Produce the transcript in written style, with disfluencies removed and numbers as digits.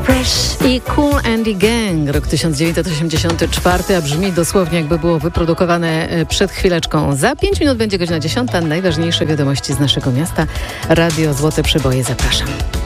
I Kool and the Gang, rok 1984, a brzmi dosłownie jakby było wyprodukowane przed chwileczką. Za 5 minut będzie godzina 10. Najważniejsze wiadomości z naszego miasta. Radio Złote Przeboje, zapraszam.